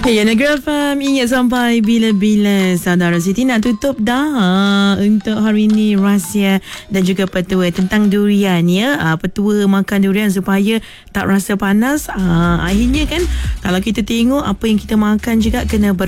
Ya, Negeri FM ingat sampai bila-bila. Saudara Siti nak tutup dah untuk hari ini rahsia dan juga petua tentang durian ya. Petua makan durian supaya tak rasa panas. Akhirnya kan kalau kita tengok apa yang kita makan juga kena